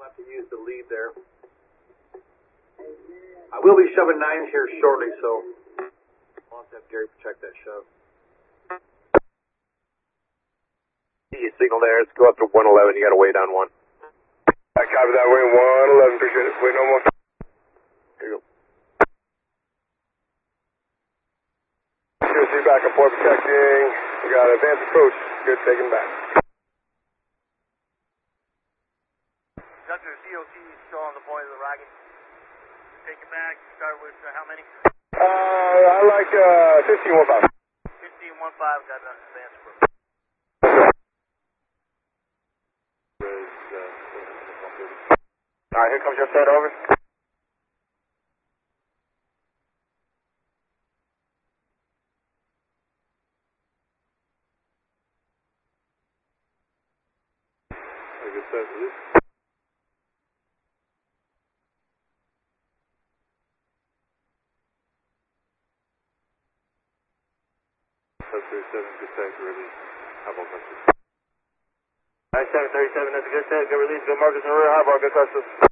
not to use the lead there. I will be shoving 9s here shortly, so I'll have to have Gary protect that shove. You signal there, let's go up to 111, you got to wait on 1. I copy that, wait 111, appreciate it, wait no more. Here you go. COC back and forth protecting, we got advanced approach, good, taking back. Dr. COC is still on the point of the rocket. Taking back, start with how many? I like 15-15. 15-15, got an advanced approach. Alright, here comes your set, over. Good set, release. Sub 37, good set, good release. How about touches? 9737, that's a good set, good release, good Marcus and rear, high bar, good touches.